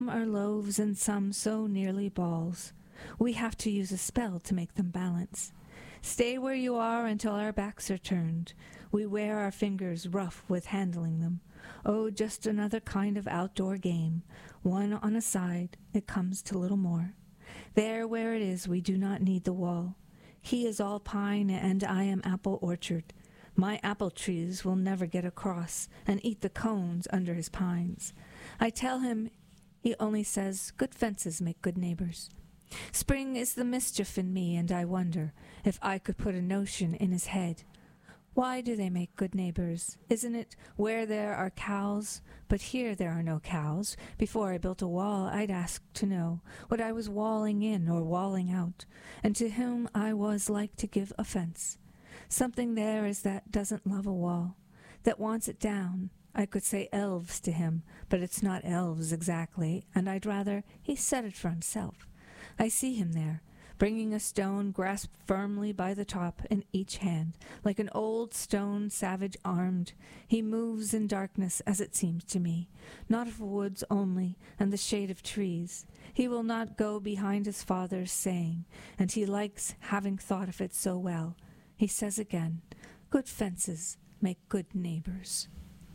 are loaves and some so nearly balls. We have to use a spell to make them balance. Stay where you are until our backs are turned. We wear our fingers rough with handling them. Oh, just another kind of outdoor game. One on a side, it comes to little more. There where it is, we do not need the wall. He is all pine and I am apple orchard. My apple trees will never get across and eat the cones under his pines. I tell him, he only says, good fences make good neighbors. Spring is the mischief in me, and I wonder if I could put a notion in his head. Why do they make good neighbors? Isn't it where there are cows? But here there are no cows. Before I built a wall, I'd ask to know what I was walling in or walling out, and to whom I was like to give offense. Something there is that doesn't love a wall, that wants it down. I could say elves to him, but it's not elves exactly, and I'd rather he said it for himself. I see him there, bringing a stone grasped firmly by the top in each hand, like an old stone savage armed. He moves in darkness, as it seems to me, not of woods only, and the shade of trees. He will not go behind his father's saying, and he likes having thought of it so well. He says again, good fences make good neighbors.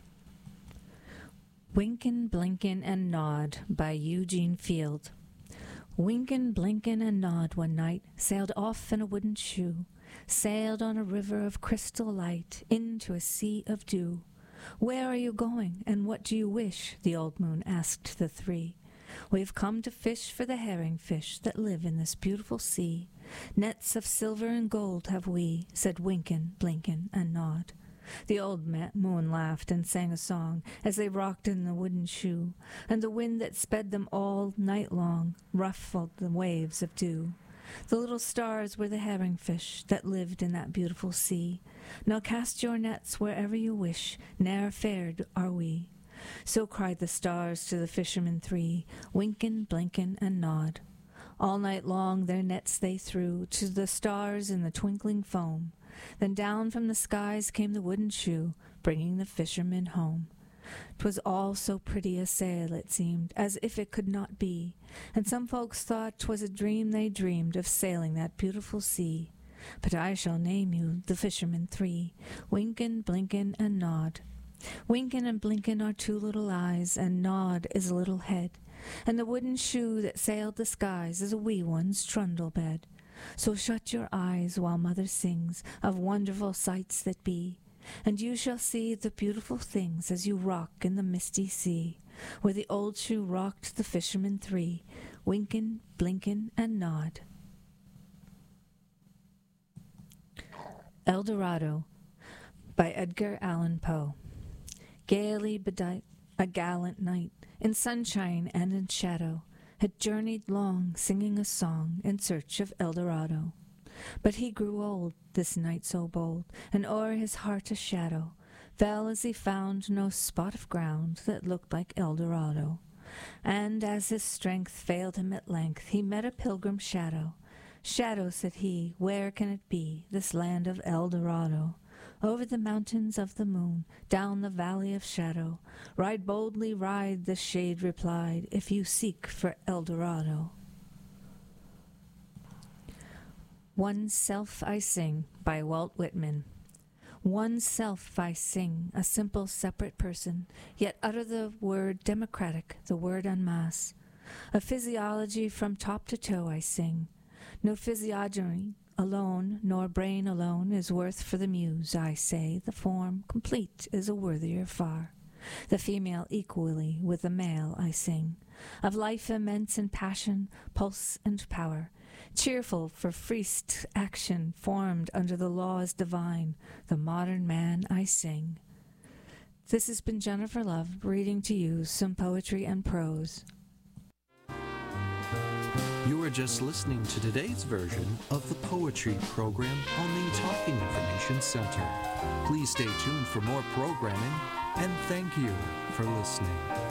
Winkin', Blinkin', and Nod by Eugene Field. Winkin', Blinkin', and Nod one night sailed off in a wooden shoe, sailed on a river of crystal light into a sea of dew. Where are you going, and what do you wish? The old moon asked the three. We've come to fish for the herring fish that live in this beautiful sea. Nets of silver and gold have we, said Winkin', Blinkin', and Nod. The old moon laughed and sang a song as they rocked in the wooden shoe, and the wind that sped them all night long ruffled the waves of dew. The little stars were the herring fish that lived in that beautiful sea. Now cast your nets wherever you wish, ne'er fared are we. So cried the stars to the fishermen three, Winkin', Blinkin', and Nod. All night long their nets they threw to the stars in the twinkling foam. Then down from the skies came the wooden shoe, bringing the fishermen home. 'Twas all so pretty a sail, it seemed, as if it could not be, and some folks thought 'twas a dream they dreamed of sailing that beautiful sea. But I shall name you the fishermen three, Winkin', Blinkin', and Nod. Winkin' and Blinkin' are two little eyes, and Nod is a little head, and the wooden shoe that sailed the skies is a wee one's trundle bed. So shut your eyes while mother sings of wonderful sights that be, and you shall see the beautiful things as you rock in the misty sea, where the old shoe rocked the fishermen three, Winkin', Blinkin', and Nod. El Dorado by Edgar Allan Poe. Gaily bedight, a gallant knight, in sunshine and in shadow, had journeyed long, singing a song in search of El Dorado. But he grew old, this knight so bold, and o'er his heart a shadow fell as he found no spot of ground that looked like El Dorado. And as his strength failed him at length, he met a pilgrim shadow. Shadow, said he, where can it be, this land of El Dorado? Over the mountains of the moon, down the valley of shadow. Ride boldly, ride, the shade replied, if you seek for El Dorado. One's Self I Sing by Walt Whitman. One's self I sing, a simple separate person, yet utter the word democratic, the word en masse. A physiology from top to toe I sing. No physiognomy alone, nor brain alone, is worth for the muse, I say. The form, complete, is a worthier far. The female equally with the male I sing. Of life immense in passion, pulse, and power. Cheerful for freest action, formed under the laws divine, the modern man I sing. This has been Jennifer Love, reading to you some poetry and prose. You are just listening to today's version of the Poetry Program on the Talking Information Center. Please stay tuned for more programming, and thank you for listening.